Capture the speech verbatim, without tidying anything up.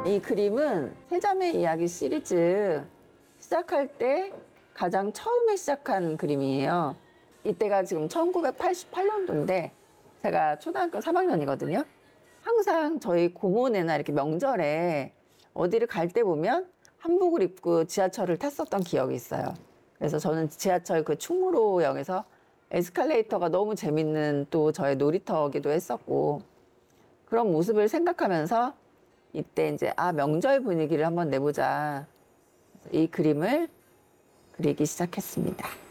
이 그림은 세자매 이야기 시리즈 시작할 때 가장 처음에 시작한 그림이에요. 이때가 지금 천구백팔십팔 년도인데 제가 초등학교 삼 학년이거든요. 항상 저희 고모네나 이렇게 명절에 어디를 갈 때 보면 한복을 입고 지하철을 탔었던 기억이 있어요. 그래서 저는 지하철 그 충무로역에서 에스컬레이터가 너무 재밌는 또 저의 놀이터기도 했었고, 그런 모습을 생각하면서 이때 이제 아 명절 분위기를 한번 내보자, 이 그림을 그리기 시작했습니다.